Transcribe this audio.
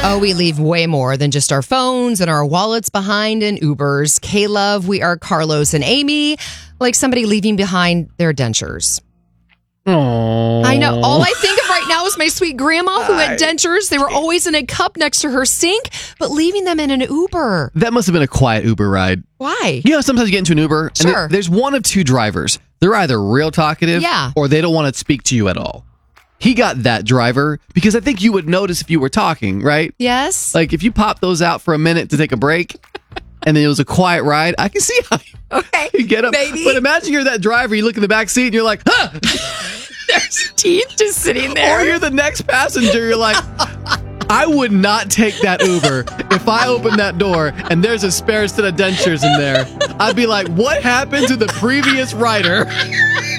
Oh, we leave way more than just our phones and our wallets behind in Ubers. K-Love, we are Carlos and Amy, like somebody leaving behind their dentures. Oh, I know. All I think of right now is my sweet grandma who had dentures. They were always in a cup next to her sink, but leaving them in an Uber. That must have been a quiet Uber ride. Why? You know, sometimes you get into an Uber and Sure. there's one of two drivers. They're either real talkative or they don't want to speak to you at all. He got that driver because I think you would notice if you were talking, right? Yes. Like if you pop those out for a minute to take a break and then it was a quiet ride, I can see how you get up. Maybe. But imagine you're that driver, you look in the back seat and you're like, huh! There's teeth just sitting there. Or you're the next passenger, you're like, I would not take that Uber if I opened that door and there's a spare set of dentures in there. I'd be like, what happened to the previous rider?